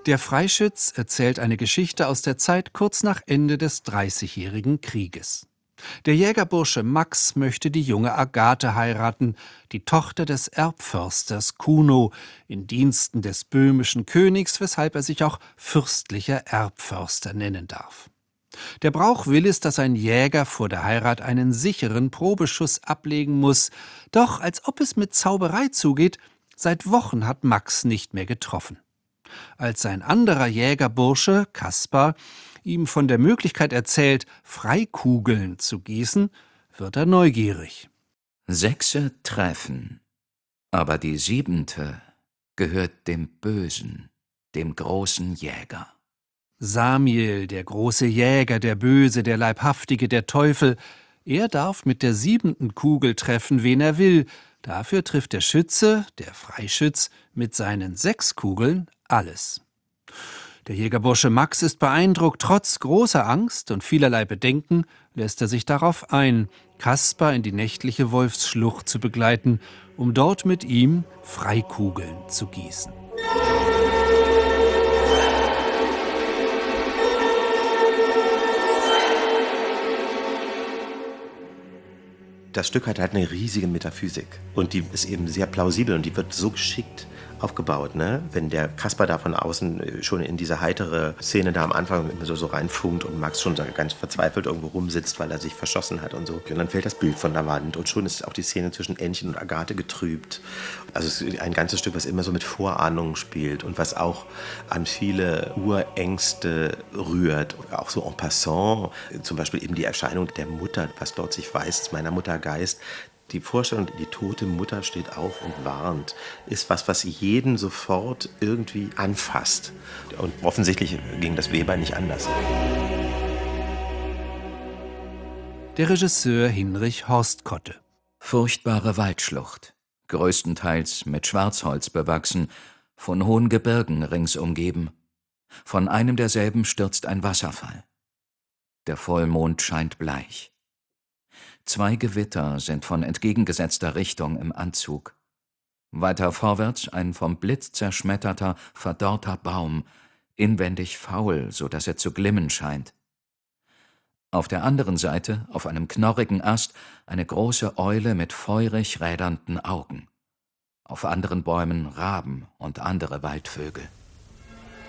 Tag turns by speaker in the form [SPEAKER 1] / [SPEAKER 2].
[SPEAKER 1] Der Freischütz erzählt eine Geschichte aus der Zeit kurz nach Ende des Dreißigjährigen Krieges. Der Jägerbursche Max möchte die junge Agathe heiraten, die Tochter des Erbförsters Kuno, in Diensten des böhmischen Königs, weshalb er sich auch fürstlicher Erbförster nennen darf. Der Brauch will es, dass ein Jäger vor der Heirat einen sicheren Probeschuss ablegen muss, doch als ob es mit Zauberei zugeht, seit Wochen hat Max nicht mehr getroffen. Als sein anderer Jägerbursche, Kaspar, ihm von der Möglichkeit erzählt, Freikugeln zu gießen, wird er neugierig.
[SPEAKER 2] 6 treffen, aber die 7. gehört dem Bösen, dem großen Jäger.
[SPEAKER 1] Samiel, der große Jäger, der Böse, der Leibhaftige, der Teufel, er darf mit der 7. Kugel treffen, wen er will. Dafür trifft der Schütze, der Freischütz, mit seinen 6 Kugeln alles. Der Jägerbursche Max ist beeindruckt. Trotz großer Angst und vielerlei Bedenken lässt er sich darauf ein, Kaspar in die nächtliche Wolfsschlucht zu begleiten, um dort mit ihm Freikugeln zu gießen.
[SPEAKER 3] Das Stück hat halt eine riesige Metaphysik und die ist eben sehr plausibel und die wird so geschickt aufgebaut, ne? Wenn der Kaspar da von außen schon in diese heitere Szene da am Anfang so reinfunkt und Max schon ganz verzweifelt irgendwo rumsitzt, weil er sich verschossen hat und so. Und dann fällt das Bild von der Wand und schon ist auch die Szene zwischen Ännchen und Agathe getrübt. Also es ist ein ganzes Stück, was immer so mit Vorahnungen spielt und was auch an viele Urängste rührt. Auch so en passant, zum Beispiel eben die Erscheinung der Mutter, was dort sich weiß, ist meiner Mutter Geist. Die Vorstellung, die tote Mutter steht auf und warnt, ist was jeden sofort irgendwie anfasst. Und offensichtlich ging das Weber nicht anders.
[SPEAKER 1] Der Regisseur Hinrich Horstkotte.
[SPEAKER 2] Furchtbare Waldschlucht, größtenteils mit Schwarzholz bewachsen, von hohen Gebirgen rings umgeben. Von einem derselben stürzt ein Wasserfall. Der Vollmond scheint bleich. 2 Gewitter sind von entgegengesetzter Richtung im Anzug. Weiter vorwärts ein vom Blitz zerschmetterter, verdorrter Baum, inwendig faul, so dass er zu glimmen scheint. Auf der anderen Seite, auf einem knorrigen Ast, eine große Eule mit feurig rädernden Augen. Auf anderen Bäumen Raben und andere Waldvögel.